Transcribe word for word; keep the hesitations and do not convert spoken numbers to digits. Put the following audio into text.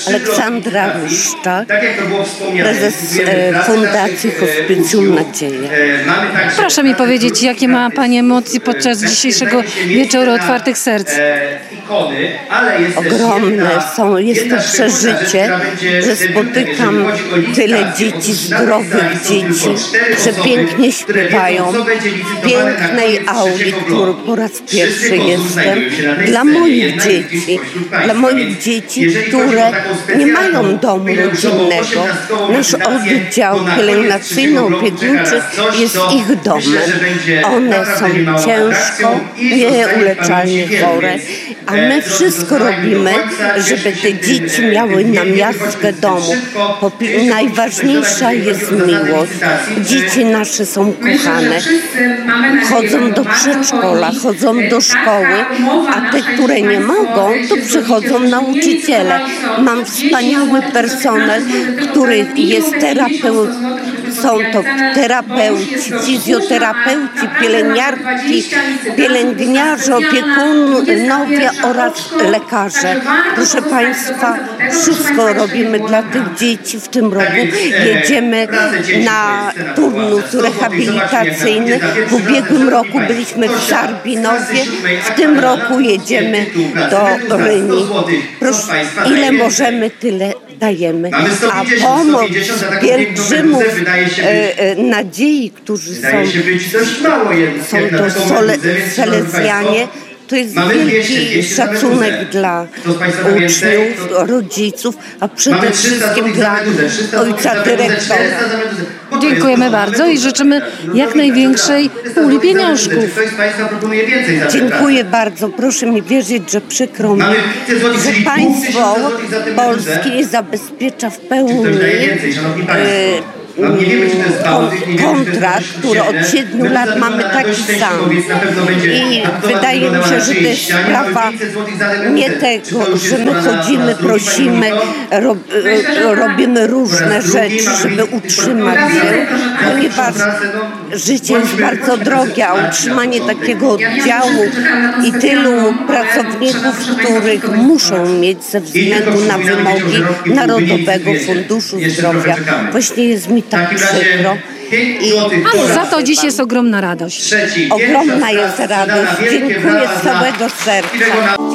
Aleksandra Ruszczak, prezes Fundacji Hospicjum Nadzieja. Proszę mi powiedzieć, jakie ma Pani emocje podczas dzisiejszego wieczoru otwartych serc? Ogromne są, jest to przeżycie, że spotykam tyle dzieci, zdrowych dzieci, przepięknie śpiewają w pięknej auli, którą po raz pierwszy jestem, dla moich dzieci, dla moich dzieci, które nie mają domu rodzinnego. Nasz oddział pielęgnacyjno-opiekuńczy jest ich domem. One są ciężko, nieuleczalnie chore, a my wszystko robimy, żeby te dzieci miały namiastkę domu. Najważniejsza jest miłość. Dzieci nasze są kochane. Chodzą do przedszkola, chodzą do szkoły, a te, które nie mogą, to przychodzą nauczyciele. Mam wspaniały personel, który jest terapeutą. Są to terapeuci, fizjoterapeuci, pielęgniarki, pielęgniarze, opiekunowie oraz lekarze. Proszę Państwa, wszystko robimy dla tych dzieci. W tym roku jedziemy na turnus rehabilitacyjny. W ubiegłym roku byliśmy w Żarbinowie, w tym roku jedziemy do Ryni. Proszę, ile możemy, tyle dajemy. A pomoc pielgrzymów e, e, nadziei, którzy są, są to sole, Salezjanie, to jest wielki szacunek dla uczniów, rodziców, a przede wszystkim dla ojca dyrektora. Dziękujemy bardzo i życzymy jak największej puli pieniążków. Dziękuję bardzo. Proszę mi wierzyć, że przykro mi, że państwo polskie nie zabezpiecza w pełni kontrakt, który od siedmiu lat mamy taki sam. I wydaje mi się, że to jest sprawa nie tego, że my chodzimy, prosimy, rob, robimy różne rzeczy, żeby utrzymać się, ponieważ życie jest bardzo drogie, a utrzymanie takiego oddziału i tylu pracowników, których muszą mieć ze względu na wymogi Narodowego Funduszu Zdrowia, właśnie jest mi tak przykro. I ale za to dziś jest ogromna radość. Ogromna jest radość. Dziękuję z całego serca.